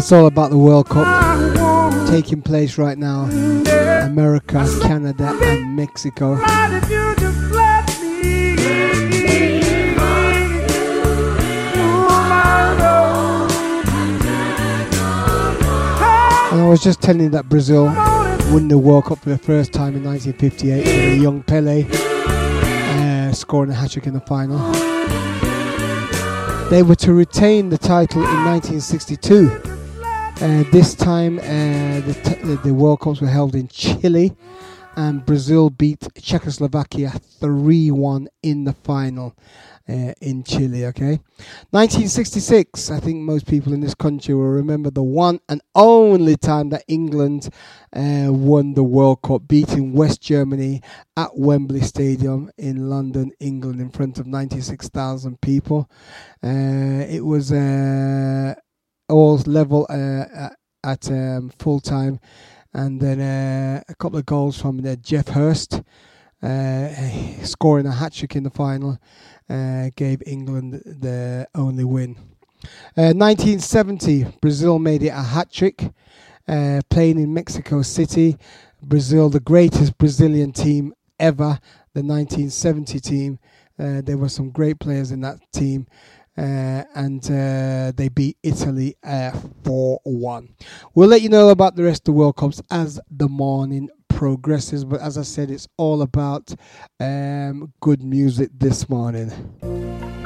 It's all about the World Cup taking place right now. America, Canada and Mexico. And I was just telling you that Brazil won the World Cup for the first time in 1958 with a young Pelé scoring a hat-trick in the final. They were to retain the title in 1962. This time the World Cups were held in Chile, and Brazil beat Czechoslovakia 3-1 in the final in Chile. Okay, 1966. I think most people in this country will remember the one and only time that England won the World Cup, beating West Germany at Wembley Stadium in London, England, in front of 96,000 people. It was all level at full time, and then a couple of goals from Jeff Hurst scoring a hat-trick in the final gave England the only win. 1970, Brazil made it a hat-trick playing in Mexico City. Brazil, the greatest Brazilian team ever, the 1970 team. There were some great players in that team. And they beat Italy 4-1. We'll let you know about the rest of the World Cups as the morning progresses, but as I said, it's all about good music this morning.